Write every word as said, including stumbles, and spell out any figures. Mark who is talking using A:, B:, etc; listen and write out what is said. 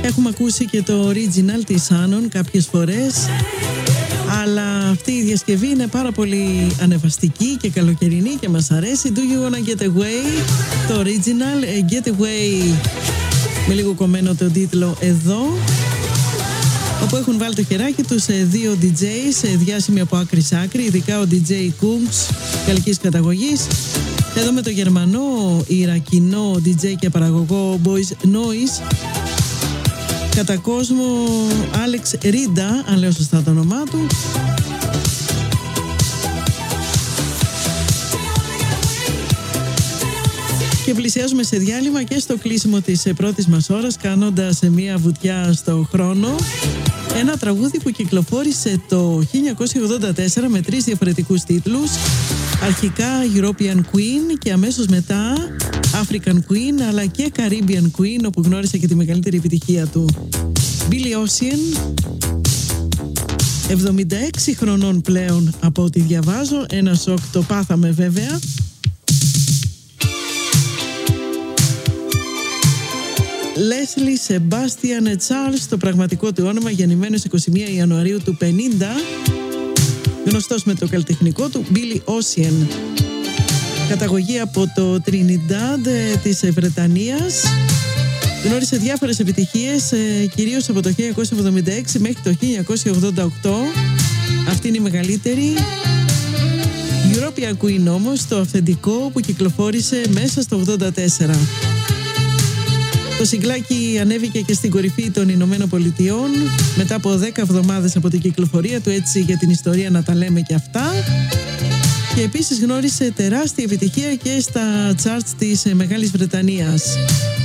A: Έχουμε ακούσει και το original της Anon κάποιες φορές, αλλά αυτή η διασκευή είναι πάρα πολύ ανεβαστική και καλοκαιρινή και μας αρέσει. Do you wanna get away, το original, Get away με λίγο κομμένο το τίτλο εδώ, όπου έχουν βάλει το χεράκι τους σε δύο ντι τζέις διάσημοι από άκρη σ' άκρη, ειδικά ο ντι τζέι Kungs, γαλλικής καταγωγής, εδώ με το γερμανό ιρακινό ντι τζέι και παραγωγό Boys Noise, κατά κόσμο Alex Rinda, αν λέω σωστά το όνομά του. Και πλησιάζουμε σε διάλειμμα και στο κλείσιμο της πρώτης μας ώρας, κάνοντας μια βουτιά στο χρόνο. Ένα τραγούδι που κυκλοφόρησε το χίλια εννιακόσια ογδόντα τέσσερα με τρεις διαφορετικούς τίτλους. Αρχικά European Queen και αμέσως μετά African Queen, αλλά και Caribbean Queen, όπου γνώρισε και τη μεγαλύτερη επιτυχία του. Billy Ocean, εβδομήντα έξι χρονών πλέον από ό,τι διαβάζω, ένα σοκ το πάθαμε βέβαια. Leslie Sebastian Charles, το πραγματικό του όνομα, γεννημένος εικοστή πρώτη Ιανουαρίου του πενήντα, γνωστός με το καλλιτεχνικό του Billy Ocean. Καταγωγή από το Trinidad της Βρετανίας. Γνώρισε διάφορες επιτυχίες, κυρίως από το χίλια εννιακόσια εβδομήντα έξι μέχρι το χίλια εννιακόσια ογδόντα οκτώ. Αυτή είναι η μεγαλύτερη. European Queen όμως, το αυθεντικό που κυκλοφόρησε μέσα στο ογδόντα τέσσερα. Το συγκλάκι ανέβηκε και στην κορυφή των Ηνωμένων Πολιτειών μετά από δέκα εβδομάδες από την κυκλοφορία του, έτσι για την ιστορία να τα λέμε και αυτά. Και επίσης γνώρισε τεράστια επιτυχία και στα charts της Μεγάλης Βρετανίας.